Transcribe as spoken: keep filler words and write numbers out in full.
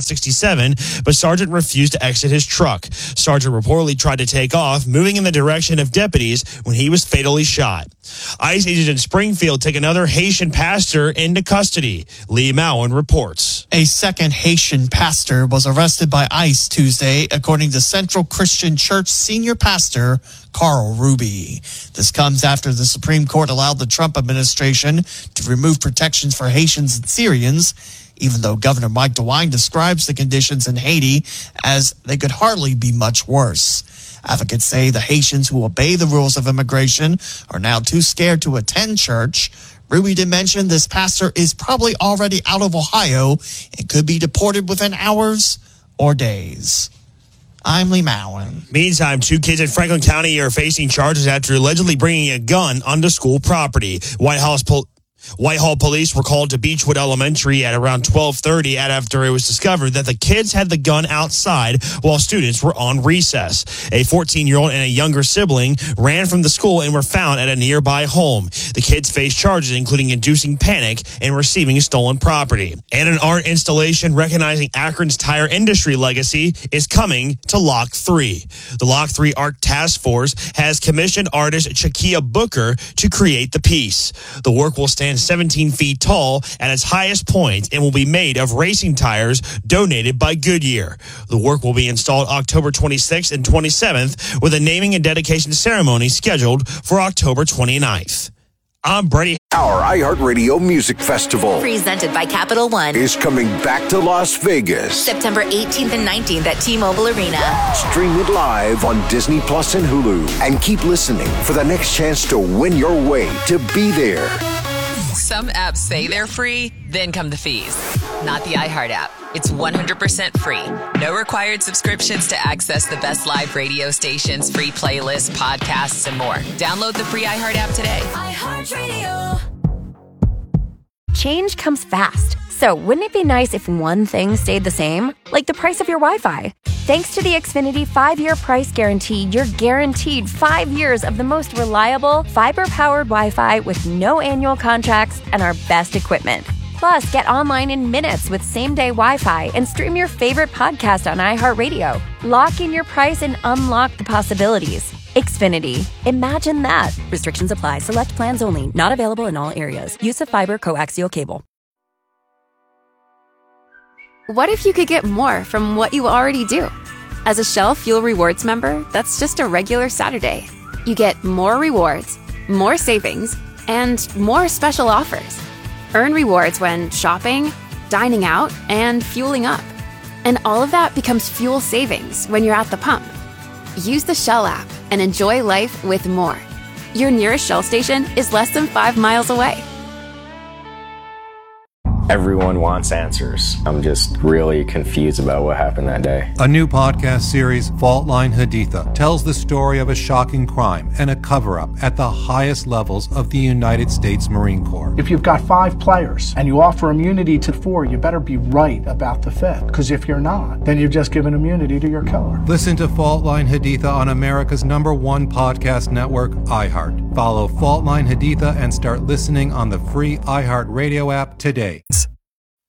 sixty-seven, but Sergeant refused to exit his truck. Sergeant reportedly tried to take off, moving in the direction of deputies when he was fatally shot. ICE agents in Springfield take another Haitian pastor into custody. Lee Mowen reports. A second Haitian pastor was arrested by ICE Tuesday, according to Central Christian Church senior pastor Carl Ruby. This comes after the Supreme Court allowed the Trump administration to remove protections for Haitians and Syrians, even though Governor Mike DeWine describes the conditions in Haiti as they could hardly be much worse. Advocates say the Haitians who obey the rules of immigration are now too scared to attend church. Ruby did mention this pastor is probably already out of Ohio and could be deported within hours or days. I'm Lee Mowen. Meantime, two kids in Franklin County are facing charges after allegedly bringing a gun onto school property. White House pol- Whitehall police were called to Beechwood Elementary at around twelve thirty after it was discovered that the kids had the gun outside while students were on recess. A fourteen-year-old and a younger sibling ran from the school and were found at a nearby home. The kids faced charges including inducing panic and receiving stolen property. And an art installation recognizing Akron's tire industry legacy is coming to Lock three. The Lock three Art Task Force has commissioned artist Chakia Booker to create the piece. The work will stand seventeen feet tall at its highest point and will be made of racing tires donated by Goodyear. The work will be installed October twenty-sixth and twenty-seventh with a naming and dedication ceremony scheduled for October twenty-ninth. I'm Brady. Our iHeartRadio Music Festival, presented by Capital One, is coming back to Las Vegas. September eighteenth and nineteenth at T-Mobile Arena. Stream it live on Disney Plus and Hulu. And keep listening for the next chance to win your way to be there. Some apps say they're free, then come the fees. Not the iHeart app. It's one hundred percent free. No required subscriptions to access the best live radio stations, free playlists, podcasts, and more. Download the free iHeart app today. iHeartRadio. Change comes fast. So wouldn't it be nice if one thing stayed the same? Like the price of your Wi-Fi. Thanks to the Xfinity five-year price guarantee, you're guaranteed five years of the most reliable, fiber-powered Wi-Fi with no annual contracts and our best equipment. Plus, get online in minutes with same-day Wi-Fi and stream your favorite podcast on iHeartRadio. Lock in your price and unlock the possibilities. Xfinity. Imagine that. Restrictions apply. Select plans only. Not available in all areas. Use of fiber coaxial cable. What if you could get more from what you already do? As a Shell Fuel Rewards member, that's just a regular Saturday. You get more rewards, more savings, and more special offers. Earn rewards when shopping, dining out, and fueling up. And all of that becomes fuel savings when you're at the pump. Use the Shell app and enjoy life with more. Your nearest Shell station is less than five miles away. Everyone wants answers. I'm just really confused about what happened that day. A new podcast series, Fault Line Haditha, tells the story of a shocking crime and a cover-up at the highest levels of the United States Marine Corps. If you've got five players and you offer immunity to four, you better be right about the fifth. Because if you're not, then you've just given immunity to your killer. Listen to Fault Line Haditha on America's number one podcast network, iHeart. Follow Fault Line Haditha and start listening on the free iHeart Radio app today.